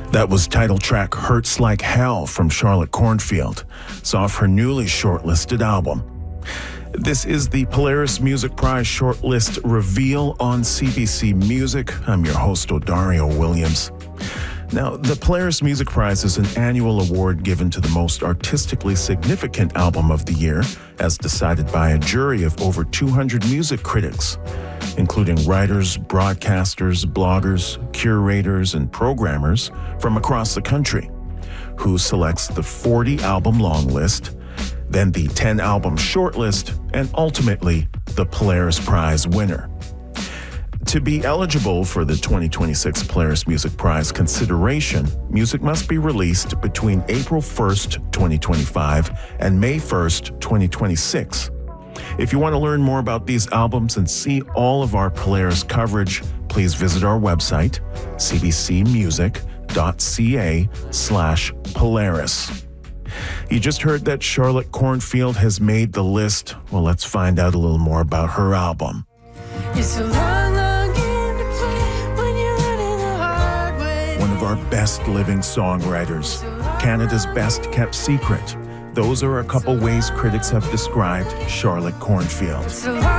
That was title track Hurts Like Hell from Charlotte Cornfield. It's off her newly shortlisted album. This is the Polaris Music Prize shortlist reveal on CBC Music. I'm your host, Odario Williams. Now, the Polaris Music Prize is an annual award given to the most artistically significant album of the year, as decided by a jury of over 200 music critics, including writers, broadcasters, bloggers, curators, and programmers from across the country, who selects the 40-album-long list, then the 10-album shortlist, and ultimately the Polaris Prize winner. To be eligible for the 2026 Polaris Music Prize consideration, music must be released between April 1st, 2025 and May 1st, 2026. If you want to learn more about these albums and see all of our Polaris coverage, please visit our website, cbcmusic.ca/Polaris. You just heard that Charlotte Cornfield has made the list. Well, let's find out a little more about her album. It's a long, long game to play when you're running the hard way. One of our best living songwriters, Canada's best kept secret. Those are a couple ways critics have described Charlotte Cornfield. It's a long